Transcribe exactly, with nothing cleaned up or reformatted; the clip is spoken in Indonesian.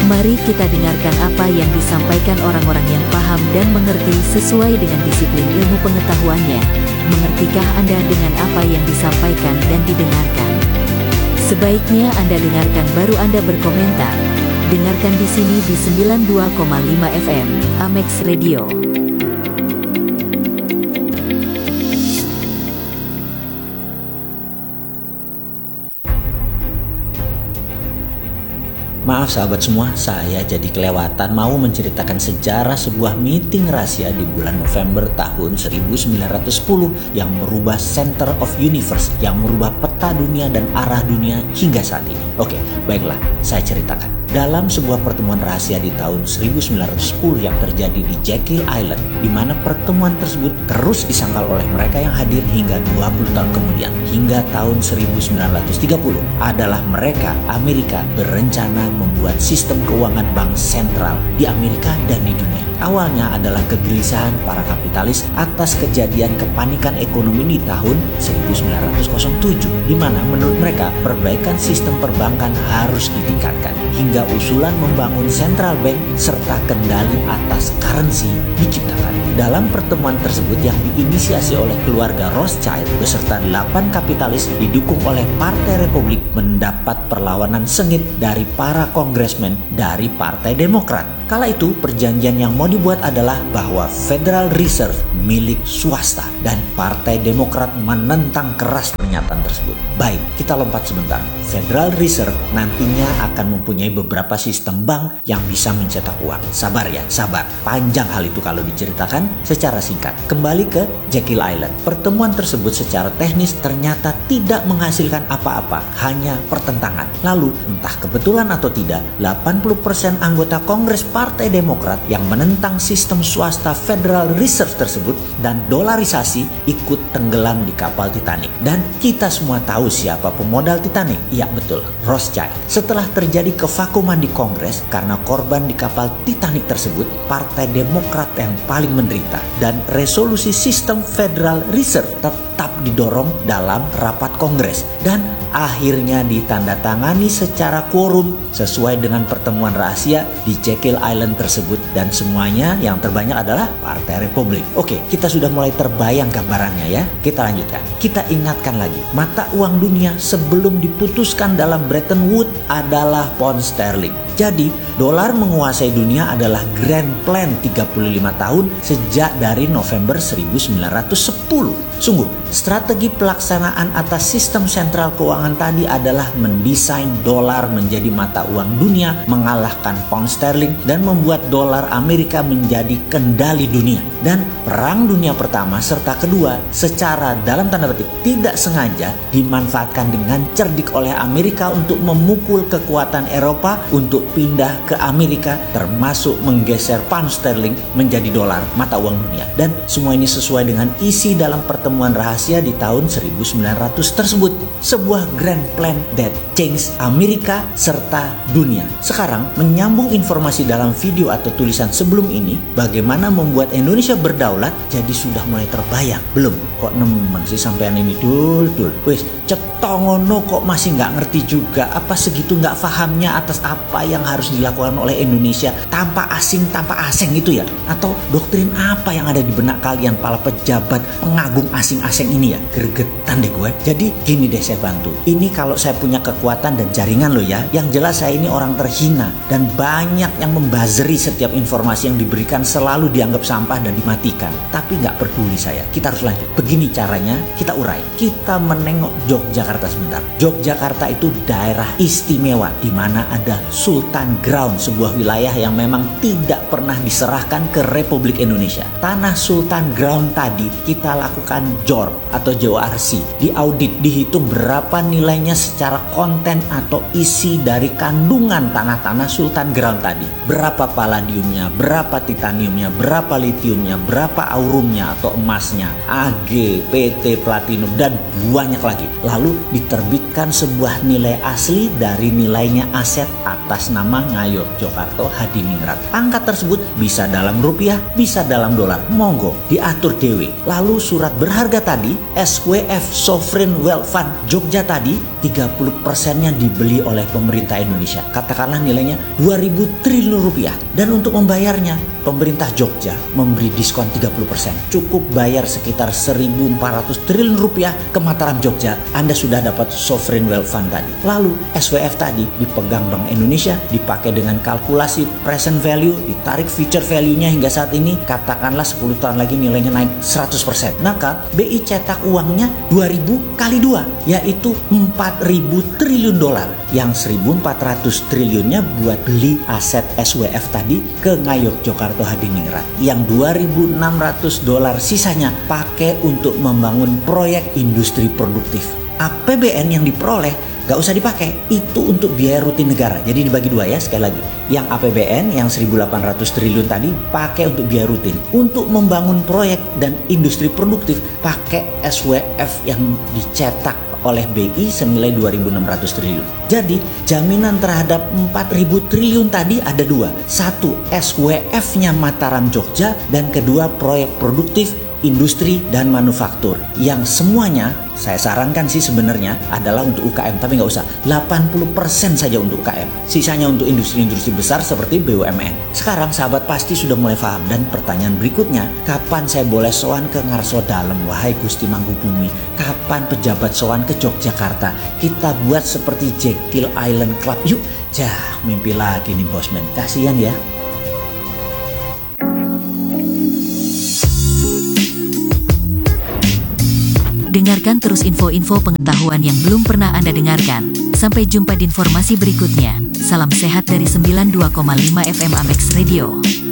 Mari kita dengarkan apa yang disampaikan orang-orang yang paham dan mengerti sesuai dengan disiplin ilmu pengetahuannya. Mengertikah Anda dengan apa yang disampaikan dan didengarkan? Sebaiknya Anda dengarkan baru Anda berkomentar. Dengarkan di sini di sembilan puluh dua koma lima F M, Amex Radio. Maaf sahabat semua, saya jadi kelewatan mau menceritakan sejarah sebuah meeting rahasia di bulan November tahun seribu sembilan ratus sepuluh yang merubah center of universe, yang merubah peta dunia dan arah dunia hingga saat ini. Oke, baiklah, saya ceritakan. Dalam sebuah pertemuan rahasia di tahun seribu sembilan ratus sepuluh yang terjadi di Jekyll Island, di mana pertemuan tersebut terus disangkal oleh mereka yang hadir hingga dua puluh tahun kemudian, hingga tahun seribu sembilan ratus tiga puluh, adalah mereka, Amerika, berencana membuat sistem keuangan bank sentral di Amerika dan di dunia. Awalnya adalah kegelisahan para kapitalis atas kejadian kepanikan ekonomi di tahun seribu sembilan ratus tujuh, di mana menurut mereka perbaikan sistem perbankan harus ditingkatkan, hingga usulan membangun central bank serta kendali atas currency diciptakan. Dalam pertemuan tersebut yang diinisiasi oleh keluarga Rothschild beserta delapan kapitalis didukung oleh Partai Republik mendapat perlawanan sengit dari para kongresmen dari Partai Demokrat. Kala itu perjanjian yang mau dibuat adalah bahwa Federal Reserve milik swasta dan Partai Demokrat menentang keras pernyataan tersebut. Baik, kita lompat sebentar. Federal Reserve nantinya akan mempunyai beberapa sistem bank yang bisa mencetak uang. Sabar ya, sabar. Panjang hal itu kalau diceritakan secara singkat. Kembali ke Jekyll Island. Pertemuan tersebut secara teknis ternyata tidak menghasilkan apa-apa, hanya pertentangan. Lalu, entah kebetulan atau tidak, delapan puluh persen anggota Kongres Partai Demokrat yang menentang sistem swasta Federal Reserve tersebut dan dolarisasi ikut tenggelam di kapal Titanic. Dan kita semua tahu siapa pemodal Titanic. Iya betul, Rothschild. Setelah terjadi kevakuman di Kongres karena korban di kapal Titanic tersebut, Partai Demokrat yang paling menderita dan resolusi sistem Federal Reserve tetap didorong dalam rapat Kongres dan akhirnya ditandatangani secara quorum sesuai dengan pertemuan rahasia di Jekyll Island tersebut, dan semuanya yang terbanyak adalah Partai Republik. Oke, kita sudah mulai terbayang gambarannya ya. Kita lanjutkan. Kita ingatkan lagi, mata uang dunia sebelum diputuskan dalam Bretton Woods adalah pound sterling. Jadi, dolar menguasai dunia adalah Grand Plan tiga puluh lima tahun sejak dari November seribu sembilan ratus sepuluh. Sungguh, strategi pelaksanaan atas sistem sentral keuangan tadi adalah mendesain dolar menjadi mata uang dunia, mengalahkan pound sterling, dan membuat dolar Amerika menjadi kendali dunia. Dan Perang Dunia Pertama serta Kedua secara dalam tanda petik tidak sengaja dimanfaatkan dengan cerdik oleh Amerika untuk memukul kekuatan Eropa untuk pindah ke Amerika, termasuk menggeser pound sterling menjadi dolar, mata uang dunia. Dan semua ini sesuai dengan isi dalam pertemuan rahasia di tahun seribu sembilan ratus tersebut. Sebuah grand plan that changed Amerika serta dunia. Sekarang menyambung informasi dalam video atau tulisan sebelum ini, bagaimana membuat Indonesia berdaulat, jadi sudah mulai terbayang. Belum? Kok nemen sih sampean ini dul dul. Wes cetongono kok masih nggak ngerti juga. Apa segitu nggak fahamnya atas apa yang harus dilakukan oleh Indonesia tanpa asing tanpa asing gitu ya? Atau doktrin apa yang ada di benak kalian para pejabat pengagum asing-asing ini ya? Gregetan deh gue. Jadi gini deh, saya bantu. Ini kalau saya punya kekuatan dan jaringan loh ya. Yang jelas saya ini orang terhina dan banyak yang membazeri setiap informasi yang diberikan selalu dianggap sampah dan dimatikan. Tapi nggak peduli saya. Kita harus lanjut. Begini caranya, kita urai. Kita menengok Yogyakarta sebentar. Yogyakarta itu daerah istimewa di mana ada Sultan Ground, sebuah wilayah yang memang tidak pernah diserahkan ke Republik Indonesia. Tanah Sultan Ground tadi kita lakukan J O R atau J O R C, diaudit, dihitung berapa nilainya secara konten atau isi dari kandungan tanah-tanah Sultan Ground tadi. Berapa palladiumnya, berapa titaniumnya, berapa litiumnya, berapa aurumnya atau emasnya, A G, P T, platinum, dan banyak lagi. Lalu diterbitkan sebuah nilai asli dari nilainya aset atas nama Ngayogyakarta Hadiningrat. Angka tersebut bisa dalam rupiah, bisa dalam dolar. Monggo diatur dewe. Lalu surat berharga tadi, S W F Sovereign Wealth Fund Jogja tadi tiga puluh persennya dibeli oleh pemerintah Indonesia. Katakanlah nilainya dua ribu triliun rupiah. Dan untuk membayarnya, pemerintah Jogja memberi diskon tiga puluh persen. Cukup bayar sekitar seribu empat ratus triliun rupiah ke Mataram Jogja, Anda sudah dapat sovereign wealth fund tadi. Lalu S W F tadi dipegang Bank Indonesia, dipakai dengan kalkulasi present value, ditarik future value-nya hingga saat ini, katakanlah sepuluh tahun lagi nilainya naik seratus persen. Maka B I cetak uangnya dua ribu kali dua, yaitu empat ribu triliun dolar. Yang seribu empat ratus triliunnya buat beli aset S W F tadi ke Ngayog Jakarta Hadiningrat. Yang dua ribu enam ratus dolar sisanya pakai untuk membangun proyek industri produktif. A P B N yang diperoleh gak usah dipakai, itu untuk biaya rutin negara. Jadi dibagi dua ya, sekali lagi. Yang A P B N yang seribu delapan ratus triliun tadi pakai untuk biaya rutin. Untuk membangun proyek dan industri produktif pakai S W F yang dicetak oleh B I senilai dua ribu enam ratus triliun. Jadi jaminan terhadap empat ribu triliun tadi ada dua. Satu, S W F-nya Mataram Jogja, dan kedua proyek produktif, industri dan manufaktur, yang semuanya saya sarankan sih sebenarnya adalah untuk U K M, tapi nggak usah, delapan puluh persen saja untuk U K M, sisanya untuk industri-industri besar seperti B U M N. Sekarang sahabat pasti sudah mulai paham, dan pertanyaan berikutnya, kapan saya boleh sowan ke Ngarso Dalem, wahai Gusti Manggubumi? Kapan pejabat sowan ke Yogyakarta? Kita buat seperti Jekyll Island Club yuk. Jah, mimpi lagi nih bosman, kasihan ya. Dengarkan terus info-info pengetahuan yang belum pernah Anda dengarkan. Sampai jumpa di informasi berikutnya. Salam sehat dari sembilan puluh dua koma lima F M Amex Radio.